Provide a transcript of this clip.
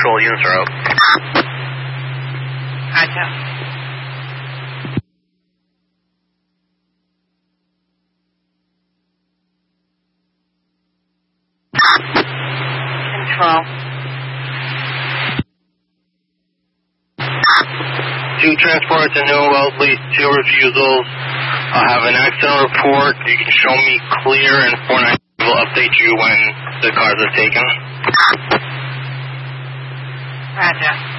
patrol units are out. Gotcha. Control. 2 transports and no Wellesley, 2 refusals. I'll have an accident report. You can show me clear, and 49 will update you when the cars are taken. Gotcha.